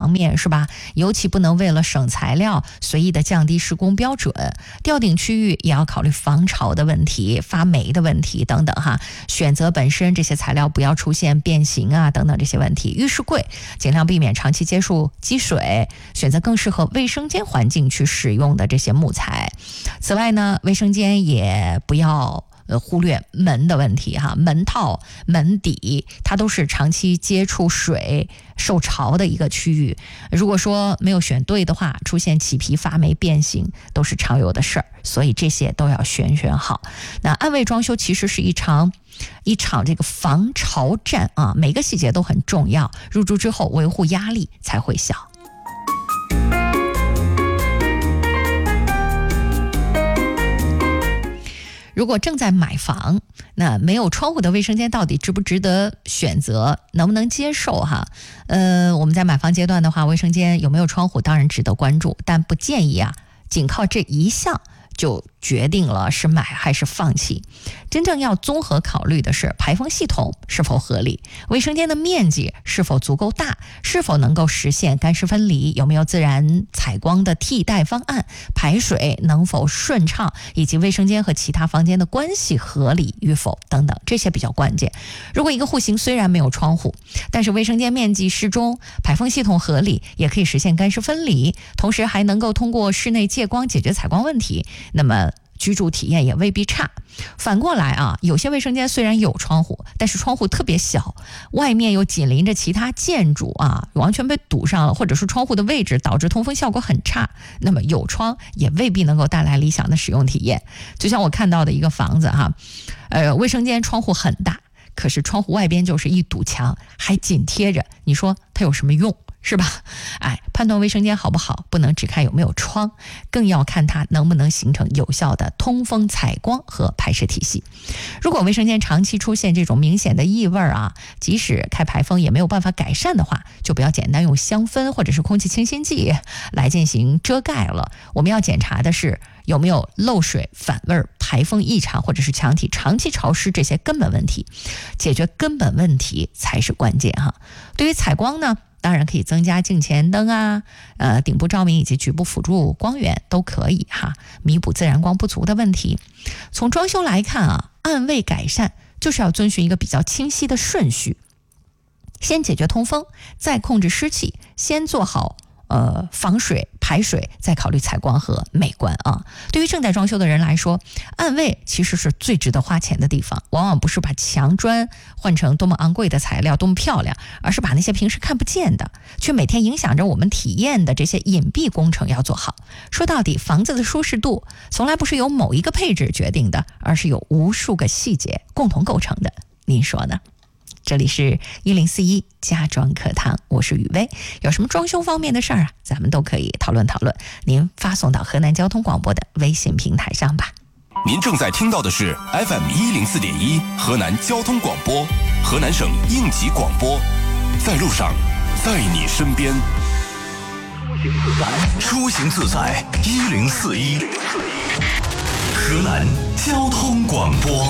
墙面是吧？尤其不能为了省材料随意的降低施工标准。吊顶区域也要考虑防潮的问题、发霉的问题等等哈。选择本身这些材料不要出现变形啊等等这些问题。浴室柜尽量避免长期接触积水，选择更适合卫生间环境去使用的这些木材。此外呢，卫生间也不要忽略门的问题哈，门套、门底它都是长期接触水、受潮的一个区域。如果说没有选对的话，出现起皮、发霉、变形都是常有的事儿，所以这些都要选好。那暗卫装修其实是一场这个防潮战啊，每个细节都很重要，入住之后维护压力才会小。如果正在买房，那没有窗户的卫生间到底值不值得选择，能不能接受哈？我们在买房阶段的话，卫生间有没有窗户当然值得关注，但不建议仅靠这一项就决定了是买还是放弃。真正要综合考虑的是排风系统是否合理，卫生间的面积是否足够大，是否能够实现干湿分离，有没有自然采光的替代方案，排水能否顺畅，以及卫生间和其他房间的关系合理与否等等，这些比较关键。如果一个户型虽然没有窗户，但是卫生间面积适中，排风系统合理，也可以实现干湿分离，同时还能够通过室内借光解决采光问题，那么居住体验也未必差。反过来有些卫生间虽然有窗户，但是窗户特别小，外面又紧邻着其他建筑完全被堵上了，或者是窗户的位置导致通风效果很差，那么有窗也未必能够带来理想的使用体验。就像我看到的一个房子卫生间窗户很大，可是窗户外边就是一堵墙，还紧贴着，你说它有什么用？是吧？判断卫生间好不好，不能只看有没有窗，更要看它能不能形成有效的通风、采光和排湿体系。如果卫生间长期出现这种明显的异味即使开排风也没有办法改善的话，就不要简单用香氛或者是空气清新剂来进行遮盖了。我们要检查的是有没有漏水、反味、排风异常，或者是墙体长期潮湿这些根本问题。解决根本问题才是关键对于采光呢，当然可以增加镜前灯顶部照明以及局部辅助光源都可以弥补自然光不足的问题。从装修来看暗卫改善就是要遵循一个比较清晰的顺序，先解决通风，再控制湿气，先做好防水排水，再考虑采光和美观对于正在装修的人来说，暗卫其实是最值得花钱的地方，往往不是把墙砖换成多么昂贵的材料多么漂亮，而是把那些平时看不见的却每天影响着我们体验的这些隐蔽工程要做好。说到底，房子的舒适度从来不是由某一个配置决定的，而是由无数个细节共同构成的，您说呢？这里是1041家装课堂，我是雨薇，有什么装修方面的事儿咱们都可以讨论讨论，您发送到河南交通广播的微信平台上吧。 您正在听到的是 FM104.1 河南交通广播，河南省应急广播，在路上，在你身边。出行自在1041，河南交通广播。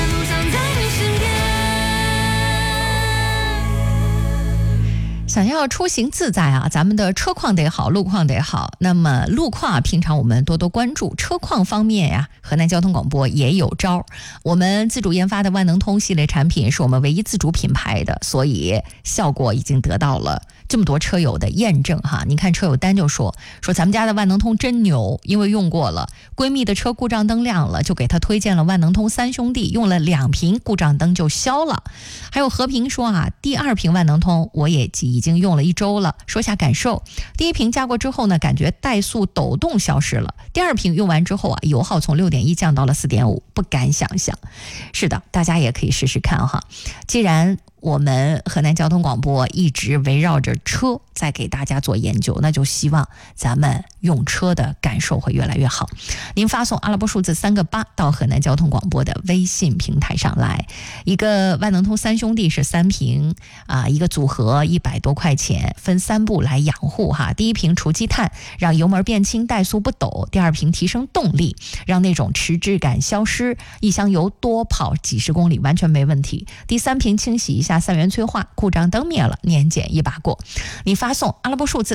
想要出行自在咱们的车况得好，路况得好。那么路况平常我们多多关注，车况方面河南交通广播也有招。我们自主研发的万能通系列产品是我们唯一自主品牌的，所以效果已经得到了这么多车友的验证您看车友单就说咱们家的万能通真牛，因为用过了，闺蜜的车故障灯亮了，就给她推荐了万能通三兄弟，用了2瓶故障灯就消了。还有和平说第2瓶万能通我也已经用了1周了，说下感受。第1瓶加过之后呢，感觉怠速抖动消失了，第2瓶用完之后油耗从6.1降到了4.5，不敢想象。是的，大家也可以试试看既然我们河南交通广播一直围绕着车在给大家做研究，那就希望咱们用车的感受会越来越好。您发送阿拉伯数字3个8到河南交通广播的微信平台上来。一个万能通三兄弟是3瓶一个组合100多块钱，分3步来养护第1瓶除积碳，让油门变轻，怠速不抖；第2瓶提升动力，让那种迟滞感消失，一箱油多跑几十公里完全没问题；第3瓶清洗一下3元催化，故障灯灭了，年检一把过。你发送阿拉伯数字